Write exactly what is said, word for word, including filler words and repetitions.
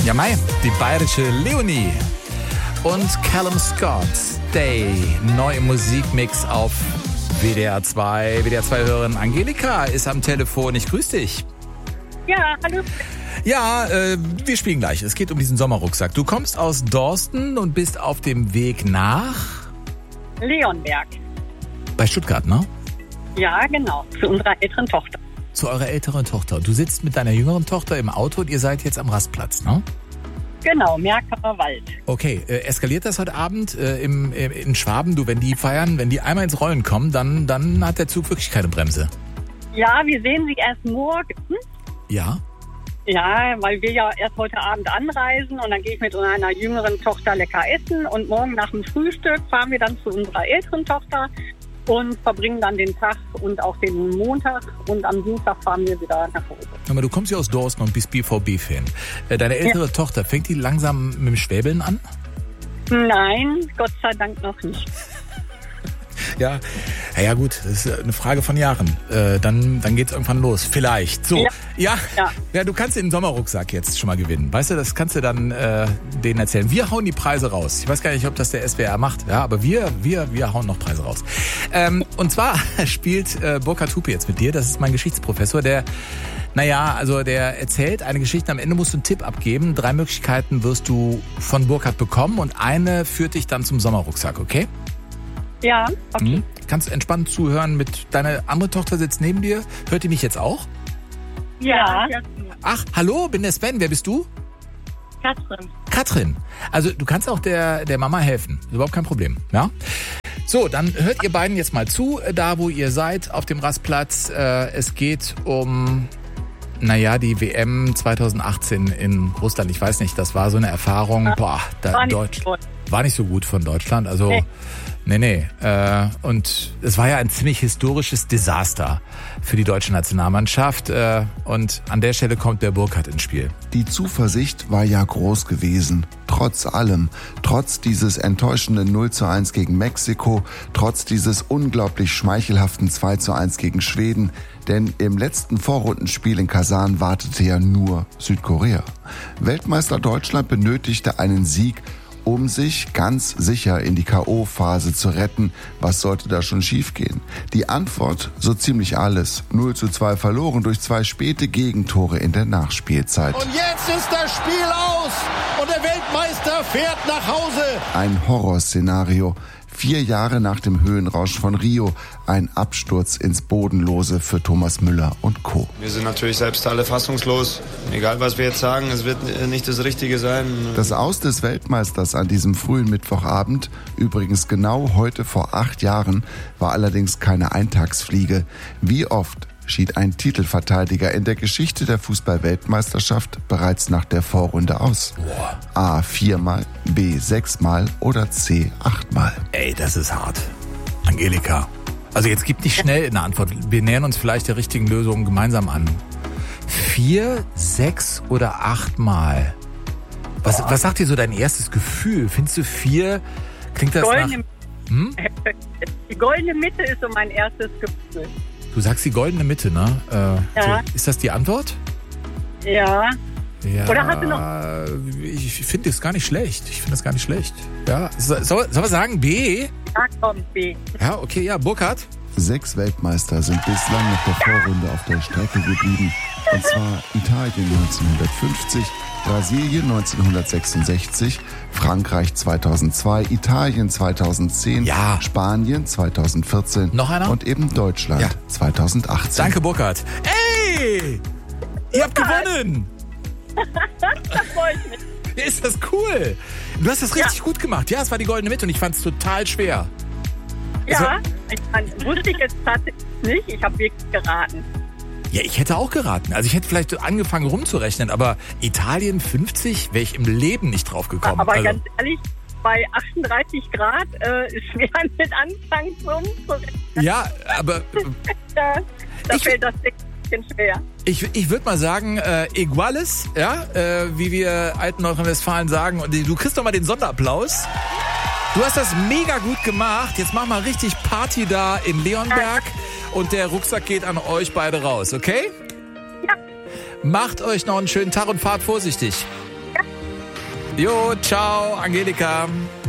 Ja, Mai, die bayerische Leonie und Callum Scott, Stay, neu im Musikmix auf W D R zwei. W D R zwei-Hörerin Angelika ist am Telefon. Ich grüße dich. Ja, hallo. Ja, äh, wir spielen gleich. Es geht um diesen Sommerrucksack. Du kommst aus Dorsten und bist auf dem Weg nach Leonberg. Bei Stuttgart, ne? Ja, genau. Zu unserer älteren Tochter. Zu eurer älteren Tochter. Du sitzt mit deiner jüngeren Tochter im Auto und ihr seid jetzt am Rastplatz, ne? Genau, Merkamer Wald. Okay, äh, eskaliert das heute Abend äh, im, äh, in Schwaben? Du, wenn die feiern, wenn die einmal ins Rollen kommen, dann, dann hat der Zug wirklich keine Bremse. Ja, wir sehen sie erst morgen. Ja? Ja, weil wir ja erst heute Abend anreisen und dann gehe ich mit meiner jüngeren Tochter lecker essen und morgen nach dem Frühstück fahren wir dann zu unserer älteren Tochter und verbringen dann den Tag und auch den Montag und am Dienstag fahren wir wieder nach Hause. Aber du kommst ja aus Dorsten und bist B V B-Fan. Deine ältere ja. Tochter, fängt die langsam mit dem Schwäbeln an? Nein, Gott sei Dank noch nicht. Ja, ja gut, das ist eine Frage von Jahren. Äh, dann dann geht's irgendwann los, vielleicht. So, ja. Ja, ja, ja, du kannst den Sommerrucksack jetzt schon mal gewinnen. Weißt du, das kannst du dann äh, denen erzählen. Wir hauen die Preise raus. Ich weiß gar nicht, ob das der S W R macht, ja, aber wir wir wir hauen noch Preise raus. Ähm, und zwar spielt äh, Burkhard Hupe jetzt mit dir. Das ist mein Geschichtsprofessor, der Naja, also der erzählt eine Geschichte, am Ende musst du einen Tipp abgeben. Drei Möglichkeiten wirst du von Burkhard bekommen und eine führt dich dann zum Sommerrucksack, okay? Ja, okay. Mhm. Kannst entspannt zuhören. Mit deiner andere Tochter sitzt neben dir. Hört die mich jetzt auch? Ja. Ach, hallo, bin der Sven. Wer bist du? Katrin. Katrin. Also du kannst auch der, der Mama helfen. Überhaupt kein Problem, ja? So, dann hört ihr beiden jetzt mal zu, da wo ihr seid, auf dem Rastplatz. Äh, es geht um, naja, die W M zwanzig achtzehn in Russland. Ich weiß nicht, das war so eine Erfahrung. Boah, da war, nicht Deutsch, so war nicht so gut von Deutschland. Also, nee, nee. nee. Äh, und es war ja ein ziemlich historisches Desaster für die deutsche Nationalmannschaft. Äh, und an der Stelle kommt der Burkhard ins Spiel. Die Zuversicht war ja groß gewesen. Trotz allem, trotz dieses enttäuschenden null zu eins gegen Mexiko, trotz dieses unglaublich schmeichelhaften zwei zu eins gegen Schweden, denn im letzten Vorrundenspiel in Kasan wartete ja nur Südkorea. Weltmeister Deutschland benötigte einen Sieg, um sich ganz sicher in die K O-Phase zu retten. Was sollte da schon schiefgehen? Die Antwort, so ziemlich alles. null zu zwei verloren durch zwei späte Gegentore in der Nachspielzeit. Und jetzt ist das Spiel aus und der Weltmeister fährt nach Hause. Ein Horrorszenario. Vier Jahre nach dem Höhenrausch von Rio, ein Absturz ins Bodenlose für Thomas Müller und Co. Wir sind natürlich selbst alle fassungslos. Egal, was wir jetzt sagen, es wird nicht das Richtige sein. Das Aus des Weltmeisters an diesem frühen Mittwochabend, übrigens genau heute vor acht Jahren, war allerdings keine Eintagsfliege. Wie oft schied ein Titelverteidiger in der Geschichte der Fußball-Weltmeisterschaft bereits nach der Vorrunde aus? Boah. A. viermal, B. sechsmal oder C. achtmal. Ey, das ist hart. Angelika, also jetzt gib nicht schnell eine Antwort. Wir nähern uns vielleicht der richtigen Lösung gemeinsam an. Vier, sechs oder achtmal? Was, was sagt dir so dein erstes Gefühl? Findest du vier, klingt das Goldene, nach... Hm? Die goldene Mitte ist so mein erstes Gefühl. Du sagst die goldene Mitte, ne? Äh, ja. So, ist das die Antwort? Ja. Ja. Oder hast du noch... Ich finde das gar nicht schlecht. Ich finde das gar nicht schlecht. Ja. Soll, soll wir sagen B? Ja, komm, B. Ja, okay, ja. Burkhard? Sechs Weltmeister sind bislang nach der Vorrunde auf der Strecke geblieben. Und zwar Italien neunzehnhundertfünfzig, Brasilien neunzehnhundertsechsundsechzig, Frankreich zweitausendzwei, Italien zweitausendzehn, ja. Spanien zweitausendvierzehn Noch einer? und eben Deutschland ja. zweitausendachtzehn. Danke, Burkhard. Ey! Ihr habt gewonnen! Das freut mich. Ist das cool? Du hast das richtig ja. gut gemacht. Ja, es war die goldene Mitte und ich fand es total schwer. Ja, war, ich kann, wusste ich jetzt tatsächlich nicht. Ich habe wirklich geraten. Ja, ich hätte auch geraten. Also ich hätte vielleicht angefangen rumzurechnen, aber Italien fünfzig wäre ich im Leben nicht drauf gekommen. Aber also. ganz ehrlich, bei achtunddreißig Grad äh, ist schwer mit anfangen rumzurechnen. Ja, aber... da da ich, fällt das Ding ein bisschen schwer. Ich, ich würde mal sagen, äh, iguales, ja, äh, wie wir alten Nordrhein-Westfalen sagen. Und du kriegst doch mal den Sonderapplaus. Du hast das mega gut gemacht. Jetzt mach mal richtig Party da in Leonberg. Und der Rucksack geht an euch beide raus, okay? Ja. Macht euch noch einen schönen Tag und fahrt vorsichtig. Ja. Jo, ciao, Angelika.